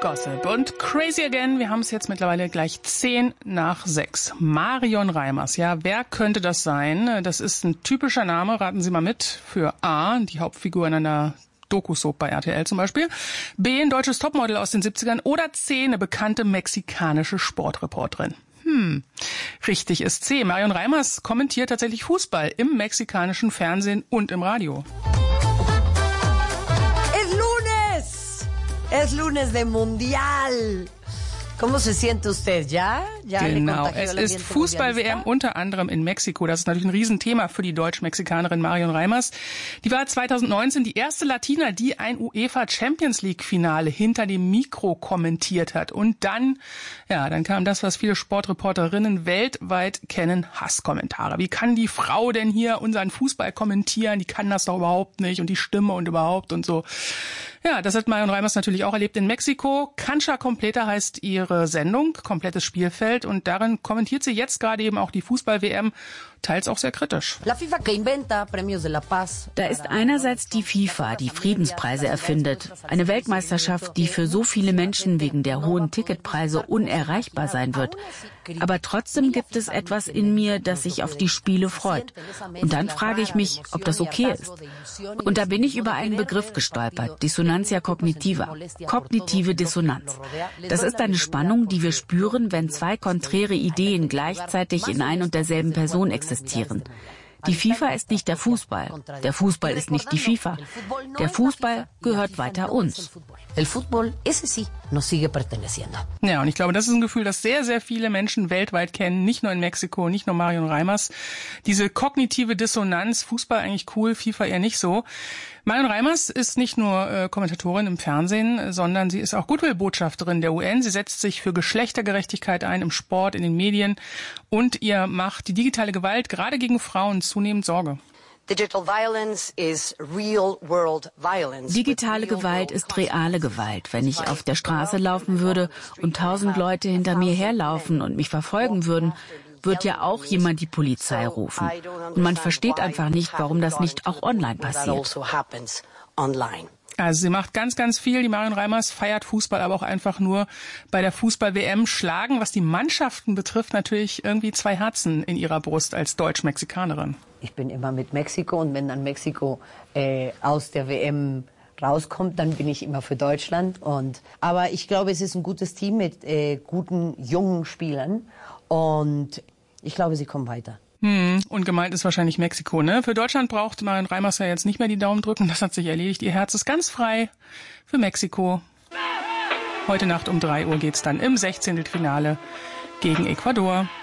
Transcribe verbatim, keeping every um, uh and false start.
Gossip und Crazy Again. Wir haben es jetzt mittlerweile gleich zehn nach sechs. Marion Reimers, ja, wer könnte das sein? Das ist ein typischer Name, raten Sie mal mit, für A, die Hauptfigur in einer Doku-Soap bei R T L zum Beispiel, B, ein deutsches Topmodel aus den siebzigern oder C, eine bekannte mexikanische Sportreporterin. Hm, richtig ist C. Marion Reimers kommentiert tatsächlich Fußball im mexikanischen Fernsehen und im Radio. Es lunes de Mundial. ¿Cómo se siente usted? ¿Ya? ¿Ya genau, es ist Fußball-W M unter anderem in Mexiko. Das ist natürlich ein Riesenthema für die Deutsch-Mexikanerin Marion Reimers. Die war zwanzig neunzehn die erste Latina, die ein UEFA Champions League-Finale hinter dem Mikro kommentiert hat. Und dann, ja, dann kam das, was viele Sportreporterinnen weltweit kennen, Hasskommentare. Wie kann die Frau denn hier unseren Fußball kommentieren? Die kann das doch überhaupt nicht und die Stimme und überhaupt und so. Ja, das hat Marion Reimers natürlich auch erlebt in Mexiko. Cancha Completa heißt ihre Sendung, komplettes Spielfeld. Und darin kommentiert sie jetzt gerade eben auch die Fußball-W M, teils auch sehr kritisch. Da ist einerseits die FIFA, die Friedenspreise erfindet. Eine Weltmeisterschaft, die für so viele Menschen wegen der hohen Ticketpreise unerreichbar sein wird. Aber trotzdem gibt es etwas in mir, das sich auf die Spiele freut. Und dann frage ich mich, ob das okay ist. Und da bin ich über einen Begriff gestolpert, Dissonantia cognitiva, kognitive Dissonanz. Das ist eine Spannung, die wir spüren, wenn zwei konträre Ideen gleichzeitig in ein und derselben Person existieren. Die FIFA ist nicht der Fußball. Der Fußball ist nicht die FIFA. Der Fußball gehört weiter uns. Ja, und ich glaube, das ist ein Gefühl, das sehr, sehr viele Menschen weltweit kennen. Nicht nur in Mexiko, nicht nur Marion Reimers. Diese kognitive Dissonanz, Fußball eigentlich cool, FIFA eher nicht so. Marion Reimers ist nicht nur äh, Kommentatorin im Fernsehen, sondern sie ist auch Goodwill-Botschafterin der U N. Sie setzt sich für Geschlechtergerechtigkeit ein im Sport, in den Medien und ihr macht die digitale Gewalt gerade gegen Frauen zunehmend Sorge. Digitale Gewalt ist reale Gewalt. Wenn ich auf der Straße laufen würde und tausend Leute hinter mir herlaufen und mich verfolgen würden, wird ja auch jemand die Polizei rufen. Und man versteht einfach nicht, warum das nicht auch online passiert. Also sie macht ganz, ganz viel. Die Marion Reimers feiert Fußball, aber auch einfach nur bei der Fußball-W M schlagen, was die Mannschaften betrifft, natürlich irgendwie zwei Herzen in ihrer Brust als Deutsch-Mexikanerin. Ich bin immer mit Mexiko und wenn dann Mexiko äh, aus der W M rauskommt, dann bin ich immer für Deutschland. Und aber ich glaube, es ist ein gutes Team mit äh, guten, jungen Spielern und ich glaube, sie kommen weiter. Hm, und gemeint ist wahrscheinlich Mexiko, ne? Für Deutschland braucht Marion Reimers ja jetzt nicht mehr die Daumen drücken, das hat sich erledigt. Ihr Herz ist ganz frei für Mexiko. Heute Nacht um drei Uhr geht's dann im Sechzehntelfinale gegen Ecuador.